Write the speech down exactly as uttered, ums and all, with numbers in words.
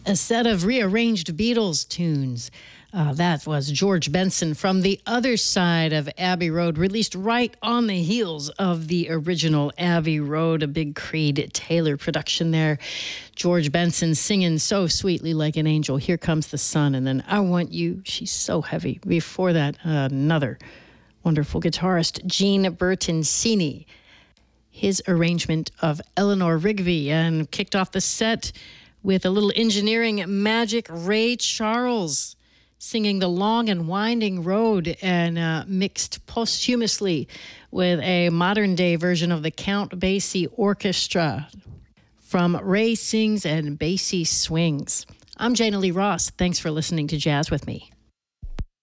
A set of rearranged Beatles tunes. Uh, that was George Benson from The Other Side of Abbey Road, released right on the heels of the original Abbey Road, a big Creed Taylor production there. George Benson singing so sweetly like an angel, Here Comes the Sun, and then I Want You, She's So Heavy. Before that, uh, another wonderful guitarist, Gene Bertoncini. His arrangement of Eleanor Rigby, and kicked off the set with a little engineering magic, Ray Charles singing The Long and Winding Road, and uh, mixed posthumously with a modern-day version of the Count Basie Orchestra from Ray Sings and Basie Swings. I'm Jana Lee Ross. Thanks for listening to Jazz with Me.